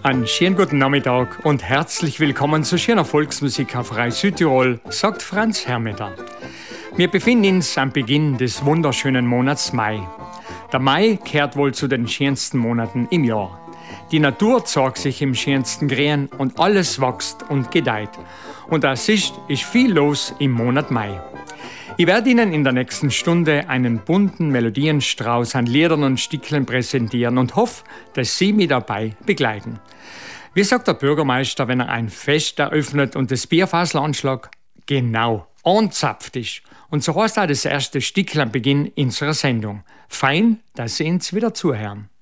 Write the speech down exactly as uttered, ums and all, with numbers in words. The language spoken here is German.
Einen schönen guten Nachmittag und herzlich willkommen zur schönen Volksmusik auf Rai Südtirol, sagt Franz Hermeter. Wir befinden uns am Beginn des wunderschönen Monats Mai. Der Mai kehrt wohl zu den schönsten Monaten im Jahr. Die Natur zeigt sich im schönsten Grün und alles wächst und gedeiht. Und als ist, ist viel los im Monat Mai. Ich werde Ihnen in der nächsten Stunde einen bunten Melodienstrauß an Liedern und Stückchen präsentieren und hoffe, dass Sie mich dabei begleiten. Wie sagt der Bürgermeister, wenn er ein Fest eröffnet und das Bierfassel anschlägt? Genau, anzapft ist. Und so heißt auch das erste Stückchen am Beginn unserer Sendung. Fein, dass Sie uns wieder zuhören.